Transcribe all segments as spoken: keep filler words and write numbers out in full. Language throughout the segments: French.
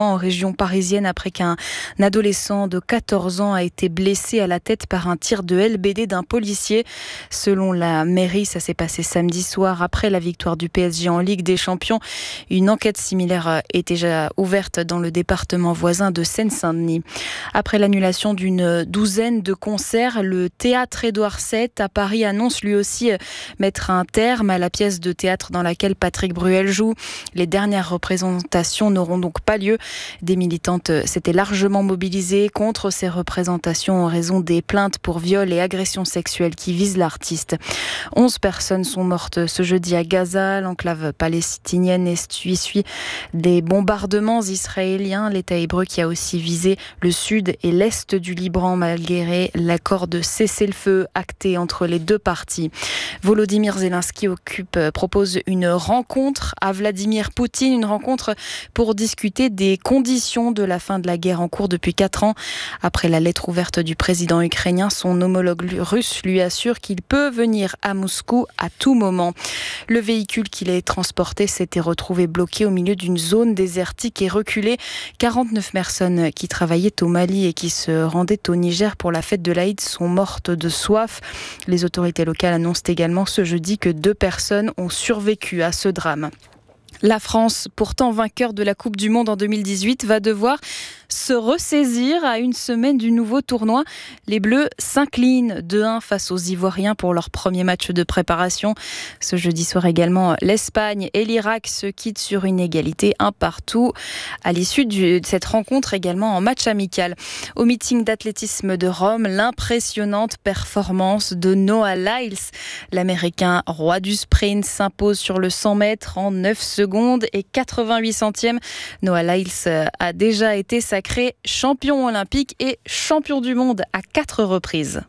en région parisienne après qu'un adolescent de quatorze ans a été blessé à la tête par un tir de L B D d'un policier. Selon la mairie, ça s'est passé samedi soir après la victoire du P S G en Ligue des Champions. Une enquête similaire est déjà ouverte dans le département voisin de Seine-Saint-Denis. Après l'annulation d'une douzaine de concerts, le théâtre Édouard sept à Paris annonce lui aussi mettre un terme à la pièce de théâtre dans laquelle Patrick Bruel joue. Les dernières représentations n'auront donc pas lieu. Des militantes s'étaient largement mobilisées contre ces représentations en raison des plaintes pour viol et agressions sexuelles qui visent l'artiste. Onze personnes sont mortes ce jeudi à Gaza. L'enclave palestinienne essuie des bombardements israéliens. L'État hébreu qui a aussi visé le sud et l'est du Liban malgré l'accord de cessez-le-feu acté entre les deux parties. Volodymyr Zelensky occupe, propose une rencontre à Vladimir Poutine, une rencontre pour discuter des conditions de la fin de la guerre en cours depuis quatre ans. Après la lettre ouverte du président ukrainien, son homologue russe lui assure qu'il peut venir à Moscou à tout moment. Le véhicule qui l'a transporté s'était retrouvé bloqué au milieu d'une zone désertique et reculée. quarante-neuf personnes qui travaillaient au Mali et qui se rendaient au Niger pour la fête de l'Aïd sont mortes de soif. Les autorités locales annoncent également ce jeudi que deux personnes ont survécu à ce drame. La France, pourtant vainqueur de la Coupe du Monde en deux mille dix-huit, va devoir se ressaisir à une semaine du nouveau tournoi. Les Bleus s'inclinent deux un face aux Ivoiriens pour leur premier match de préparation. Ce jeudi soir également, l'Espagne et l'Irak se quittent sur une égalité un partout à l'issue de cette rencontre également en match amical. Au meeting d'athlétisme de Rome, l'impressionnante performance de Noah Lyles. L'Américain roi du sprint s'impose sur le cent mètres en neuf secondes et quatre-vingt-huit centièmes. Noah Lyles a déjà été sacré champion olympique et champion du monde à quatre reprises.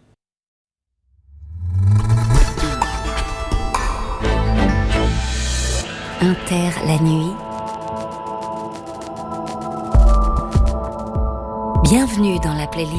Inter la nuit. Bienvenue dans la playlist